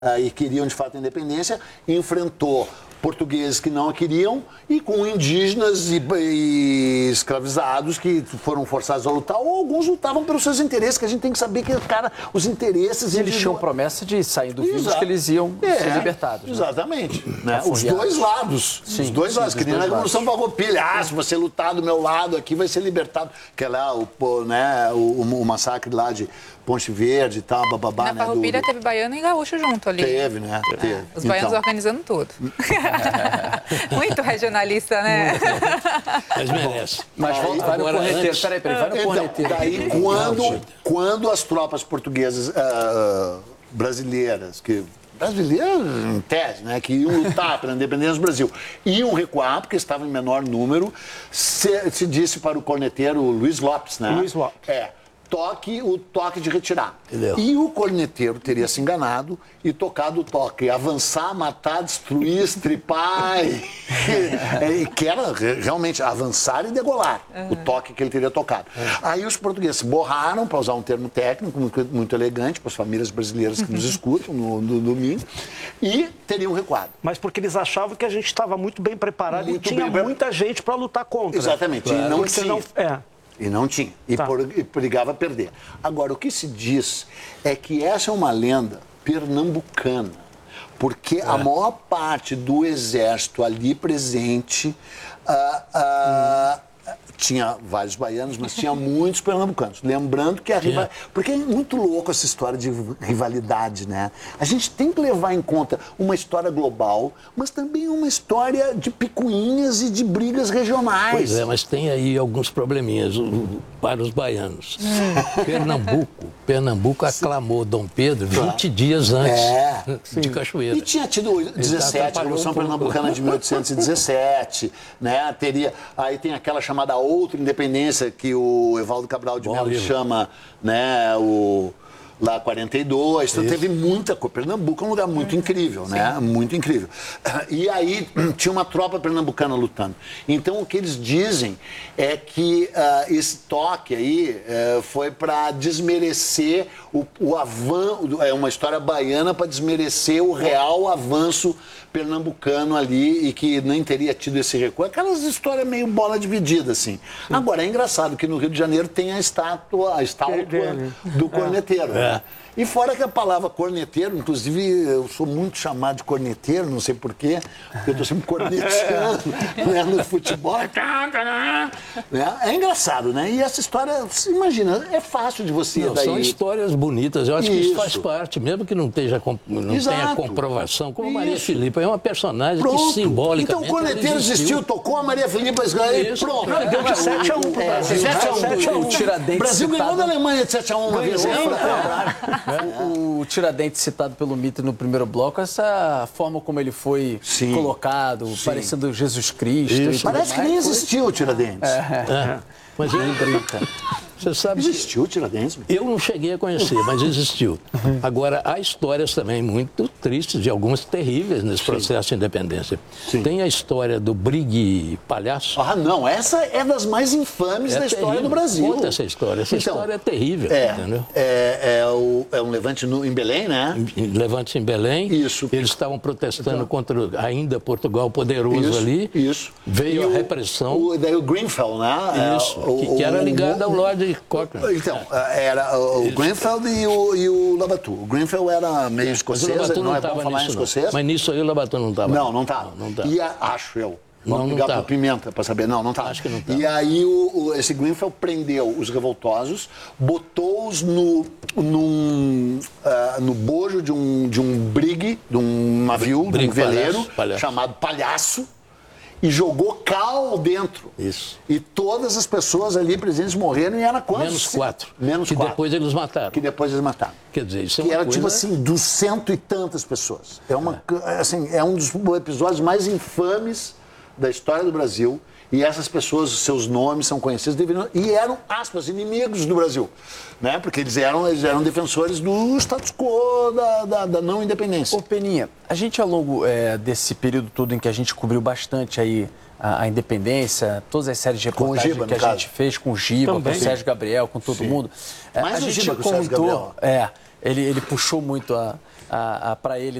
e queriam de fato a independência, enfrentou portugueses que não a queriam e com indígenas e escravizados que foram forçados a lutar, ou alguns lutavam pelos seus interesses, que a gente tem que saber que, cara, os interesses... E eles tinham promessa de sair do vivos, que eles iam ser libertados. Né? Exatamente. Né? Os dois lados. Sim, os dois lados. Que nem na Revolução Farroupilha. Se você lutar do meu lado aqui, vai ser libertado. Que é lá o massacre lá de Ponte Verde e tal, bababá. Na Farroupilha teve baiano e gaúcho junto ali. Teve, né? Teve. Os baianos organizando tudo. Muito regionalista, né? Mas merece. Mas vai no corneteiro. Peraí, vai no corneteiro. Daí, quando as tropas portuguesas, brasileiras, em tese, né, que iam lutar pela independência do Brasil, iam recuar, porque estavam em menor número, se disse para o corneteiro Luiz Lopes, né? Luiz Lopes. O toque de retirar. Entendeu? E o corneteiro teria se enganado e tocado o toque. Avançar, matar, destruir, estripar. Que era realmente avançar e degolar. O toque que ele teria tocado. Aí os portugueses borraram, para usar um termo técnico muito elegante, para as famílias brasileiras que nos escutam no domingo, e teriam recuado. Mas porque eles achavam que a gente estava muito bem preparado e tinha muita gente para lutar contra. Exatamente. E não tinha. E não tinha. E brigava a perder. Agora, o que se diz é que essa é uma lenda pernambucana, porque a maior parte do exército ali presente tinha vários baianos, mas tinha muitos pernambucanos. Lembrando que a rivalidade... Porque é muito louco essa história de rivalidade, né? A gente tem que levar em conta uma história global, mas também uma história de picuinhas e de brigas regionais. Pois é, mas tem aí alguns probleminhas para os baianos. Pernambuco aclamou Dom Pedro 20 dias antes de Cachoeira. E tinha tido 17, a Revolução Pernambucana de 1817, né? Aí tem aquela chamada outra independência que o Evaldo Cabral de Melo chama, né, lá 42, então teve muita coisa. Pernambuco é um lugar muito incrível, né? Muito incrível. E aí tinha uma tropa pernambucana lutando. Então o que eles dizem é que esse toque aí foi para desmerecer o avanço, é uma história baiana para desmerecer o real avanço pernambucano ali e que nem teria tido esse recuo. Aquelas histórias meio bola dividida, assim. Agora, é engraçado que no Rio de Janeiro tem a estátua do corneteiro. Né? E fora que a palavra corneteiro, inclusive eu sou muito chamado de corneteiro, não sei porquê, porque eu estou sempre corneteando né, no futebol. Né? É engraçado, né? E essa história, você imagina, é fácil de você... São histórias bonitas, eu acho que isso faz parte, mesmo que não tenha comprovação, como Maria Filipa, é uma personagem que simbolicamente... Então o corneteiro existiu, tocou a Maria Filipa e pronto. Deu de 7-1. O Tiradentes o Brasil ganhou da Alemanha de 7-1 uma vez. O Tiradentes citado pelo Mitre no primeiro bloco, essa forma como ele foi colocado, parecendo Jesus Cristo. Parece que nem existiu o Tiradentes. Mas ele brinca. Você sabe, existiu o Tiradentes? Eu não cheguei a conhecer, mas existiu. Agora, há histórias também muito tristes, de algumas terríveis nesse processo de independência. Tem a história do brigue palhaço. Não, essa é das mais infames da história do Brasil. Conta essa história. Essa história é terrível, entendeu? É um levante em Belém, né? Levante em Belém. Isso. Eles estavam protestando contra ainda Portugal poderoso ali. Isso. Veio a repressão. Daí o Grenfell, né? Isso, que era ligado ao Lord Cochrane. Então, era o Grenfell e o Labattue. O Grenfell era meio escocês, não é bom falar em escocês. Mas nisso aí o Labattue não estava. Não estava. E acho eu. Vamos ligar para o Pimenta para saber. Não estava. Acho que não estava. E aí esse Grenfell prendeu os revoltosos, botou-os no bojo de um brigue, de um navio, de um veleiro, chamado Palhaço, e jogou cal dentro. Isso. E todas as pessoas ali presentes morreram e era quantos? Menos 4. Que depois eles mataram. Quer dizer, isso é uma coisa... era tipo assim, dos 100 e tantas pessoas. É um dos episódios mais infames da história do Brasil. E essas pessoas, seus nomes são conhecidos, e eram, aspas, inimigos do Brasil. Né? Porque eles eram defensores do status quo da não independência. Ô Peninha, a gente ao longo desse período todo em que a gente cobriu bastante aí a independência, todas as séries de reportagem que a gente fez com o Giba, com o Sérgio Gabriel, com todo mundo. Mais a gente Giba que o Sérgio Gabriel. Ele puxou muito para ele